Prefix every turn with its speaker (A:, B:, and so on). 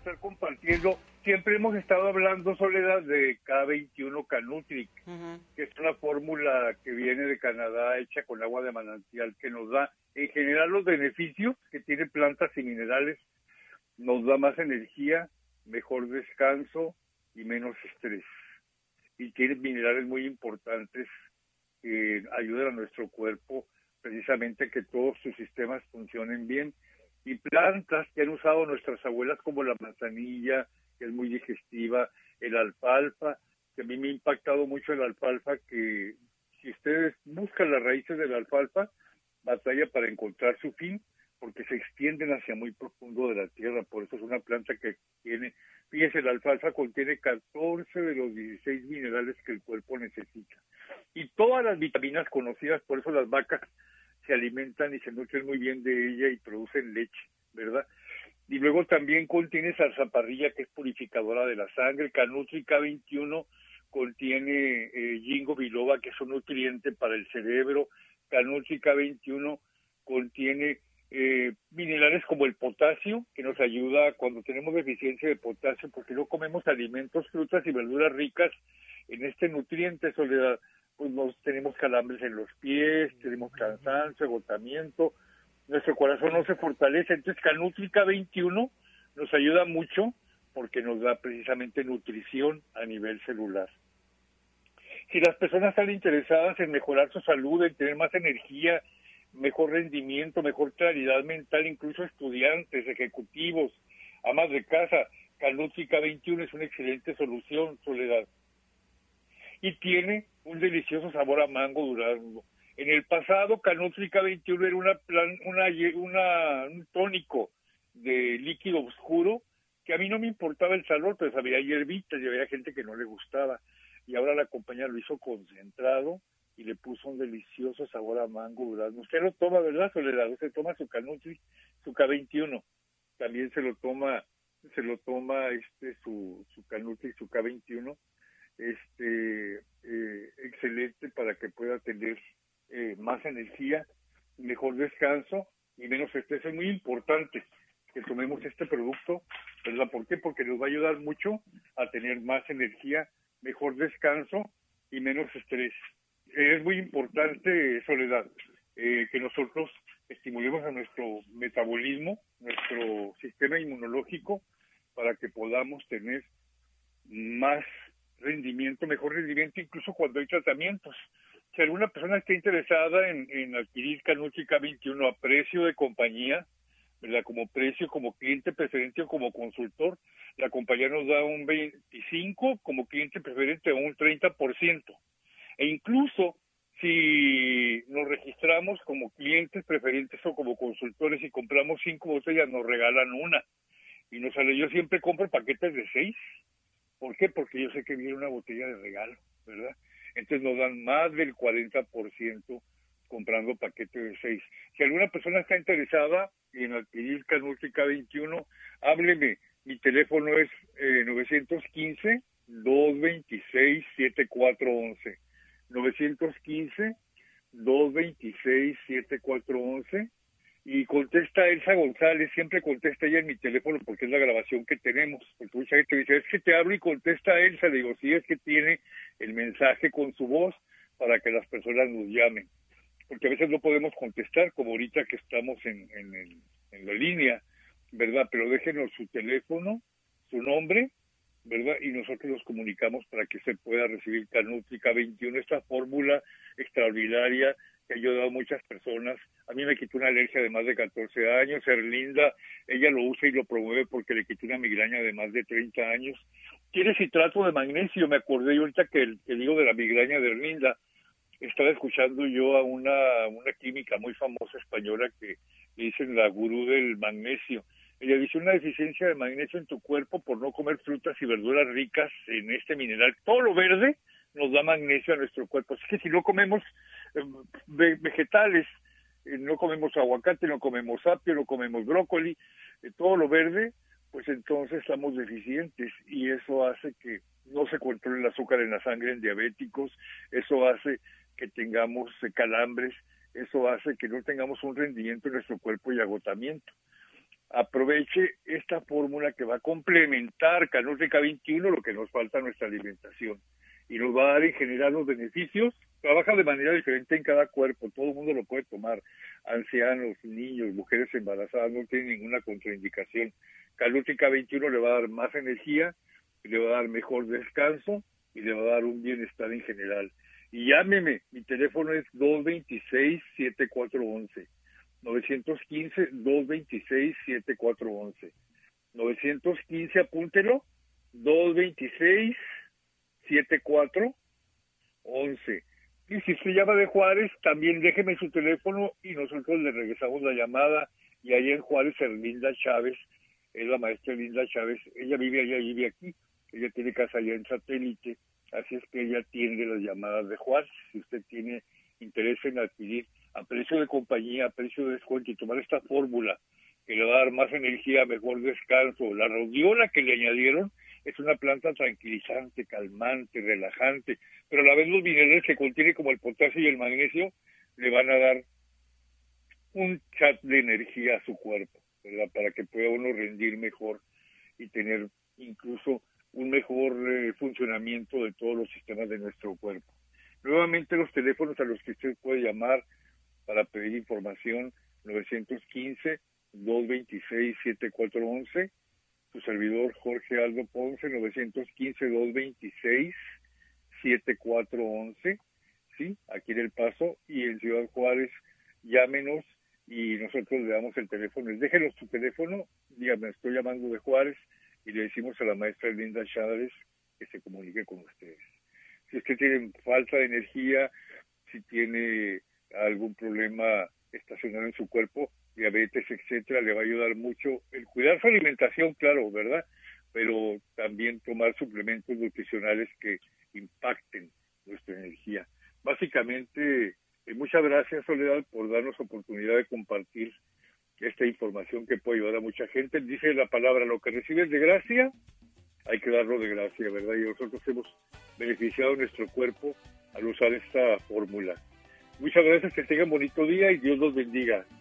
A: estar compartiendo. Siempre hemos estado hablando, Soledad, de K21 Canutric, que es una fórmula que viene de Canadá, hecha con agua de manantial, que nos da, en general, los beneficios que tiene plantas y minerales. Nos da más energía, mejor descanso y menos estrés. Y tiene minerales muy importantes que ayudan a nuestro cuerpo precisamente a que todos sus sistemas funcionen bien. Y plantas que han usado nuestras abuelas como la manzanilla, que es muy digestiva, el alfalfa, que a mí me ha impactado mucho el alfalfa, que si ustedes buscan las raíces del alfalfa, batalla para encontrar su fin, porque se extienden hacia muy profundo de la tierra. Por eso es una planta que tiene, fíjese, el alfalfa contiene 14 de los 16 minerales que el cuerpo necesita. Y todas las vitaminas conocidas, por eso las vacas se alimentan y se nutren muy bien de ella y producen leche, ¿verdad? Y luego también contiene zarzaparrilla, que es purificadora de la sangre. Canutri K21 contiene ginkgo biloba, que es un nutriente para el cerebro. Canutri K21 contiene minerales como el potasio, que nos ayuda cuando tenemos deficiencia de potasio, porque no comemos alimentos, frutas y verduras ricas en este nutriente, Soledad. Pues tenemos calambres en los pies, tenemos cansancio, agotamiento, nuestro corazón no se fortalece. Entonces Canutri K21 nos ayuda mucho porque nos da precisamente nutrición a nivel celular. Si las personas están interesadas en mejorar su salud, en tener más energía, mejor rendimiento, mejor claridad mental, incluso estudiantes, ejecutivos, amas de casa, Canutri K21 es una excelente solución, Soledad. Y tiene un delicioso sabor a mango durazno. En el pasado, Canutri K21 era un tónico de líquido oscuro, que a mí no me importaba el sabor, pero sabía hierbitas y había gente que no le gustaba. Y ahora la compañía lo hizo concentrado y le puso un delicioso sabor a mango durazno. Usted lo toma, ¿verdad, Soledad? Usted toma su Canutri, su K21. También se lo toma su Canutri, su K21. Excelente para que pueda tener más energía, mejor descanso y menos estrés. Es muy importante que tomemos este producto, ¿verdad? ¿Por qué? Porque nos va a ayudar mucho a tener más energía, mejor descanso y menos estrés. Es muy importante, Soledad, que nosotros estimulemos a nuestro metabolismo, nuestro sistema inmunológico, para que podamos tener más rendimiento, mejor rendimiento, incluso cuando hay tratamientos. Si alguna persona está interesada en adquirir Canutri K21 a precio de compañía, ¿verdad? Como precio, como cliente preferente o como consultor, la compañía nos da un 25%, como cliente preferente un 30%. E incluso si nos registramos como clientes preferentes o como consultores y compramos 5 botellas, nos regalan una. Y nos sale, yo siempre compro paquetes de 6. ¿Por qué? Porque yo sé que viene una botella de regalo, ¿verdad? Entonces nos dan más del 40% comprando paquete de 6. Si alguna persona está interesada en adquirir Canutri K21, hábleme. Mi teléfono es 915-226-7411. 915-226-7411. Y contesta Elsa González, siempre contesta ella en mi teléfono porque es la grabación que tenemos. Porque mucha gente dice, es que te hablo y contesta Elsa. Le digo, sí, es que tiene el mensaje con su voz para que las personas nos llamen. Porque a veces no podemos contestar, como ahorita que estamos en la línea, ¿verdad? Pero déjenos su teléfono, su nombre, ¿verdad? Y nosotros nos comunicamos para que se pueda recibir Canutri K21, esta fórmula extraordinaria que ha ayudado a muchas personas. A mí me quitó una alergia de más de 14 años. Erlinda, ella lo usa y lo promueve porque le quitó una migraña de más de 30 años. Tiene citrato de magnesio, me acordé yo ahorita que digo de la migraña de Erlinda. Estaba escuchando yo a una química muy famosa española que le dicen la gurú del magnesio. Ella dice, una deficiencia de magnesio en tu cuerpo por no comer frutas y verduras ricas en este mineral. Todo lo verde nos da magnesio a nuestro cuerpo. Así que si no comemos vegetales, no comemos aguacate, no comemos apio, no comemos brócoli, todo lo verde, pues entonces estamos deficientes y eso hace que no se controle el azúcar en la sangre en diabéticos, eso hace que tengamos calambres, eso hace que no tengamos un rendimiento en nuestro cuerpo y agotamiento. aproveche esta fórmula que va a complementar Canutri K21, lo que nos falta en nuestra alimentación, y nos va a dar en general los beneficios. Trabaja de manera diferente en cada cuerpo, todo el mundo lo puede tomar, ancianos, niños, mujeres embarazadas, no tiene ninguna contraindicación. Canutri K21 le va a dar más energía, le va a dar mejor descanso y le va a dar un bienestar en general. Y llámeme, mi teléfono es 226-7411. 915-226-7411. 915, apúntelo, 226-7411. Y si usted llama de Juárez, también déjeme su teléfono y nosotros le regresamos la llamada. Y ahí en Juárez, Erlinda Chávez, es la maestra Erlinda Chávez, ella vive allá, vive aquí, ella tiene casa allá en Satélite, así es que ella atiende las llamadas de Juárez. Si usted tiene interés en adquirir a precio de compañía, a precio de descuento y tomar esta fórmula que le va a dar más energía, mejor descanso, la rodiola que le añadieron es una planta tranquilizante, calmante, relajante, pero a la vez los minerales que contiene como el potasio y el magnesio le van a dar un chat de energía a su cuerpo, ¿verdad? Para que pueda uno rendir mejor y tener incluso un mejor funcionamiento de todos los sistemas de nuestro cuerpo. Nuevamente los teléfonos a los que usted puede llamar para pedir información, 915-226-7411, su servidor Jorge Aldo Ponce, 915-226-7411, ¿sí? Aquí en El Paso y en Ciudad Juárez, llámenos y nosotros le damos el teléfono. Déjenos su teléfono, dígame, estoy llamando de Juárez, y le decimos a la maestra Erlinda Chávez que se comunique con ustedes. Si usted tiene falta de energía, si tiene algún problema estacional en su cuerpo, diabetes, etcétera, le va a ayudar mucho el cuidar su alimentación, claro, ¿verdad? Pero también tomar suplementos nutricionales que impacten nuestra energía. Básicamente, muchas gracias, Soledad, por darnos oportunidad de compartir esta información que puede ayudar a mucha gente. Dice la palabra, lo que recibes de gracia, hay que darlo de gracia, ¿verdad? Y nosotros hemos beneficiado nuestro cuerpo al usar esta fórmula. Muchas gracias, que tengan bonito día y Dios los bendiga.